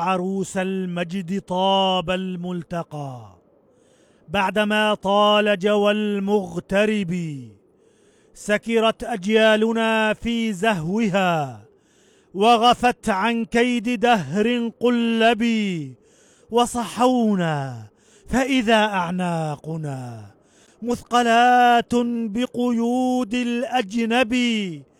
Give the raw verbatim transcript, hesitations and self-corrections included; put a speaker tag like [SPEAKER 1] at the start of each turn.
[SPEAKER 1] عروس المجد طاب الملتقى، بعدما طال جوى المغترب. سكرت أجيالنا في زهوها، وغفت عن كيد دهر قلب. وصحونا فإذا أعناقنا مثقلات بقيود الأجنب.